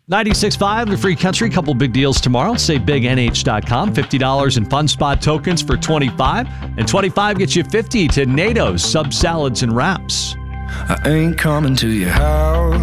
96.5, the Free Country. Couple big deals tomorrow. Say bignh.com. $50 in Fun Spot tokens for $25. And $25 gets you $50 to NATO's Sub Salads and Wraps. I ain't coming to your house.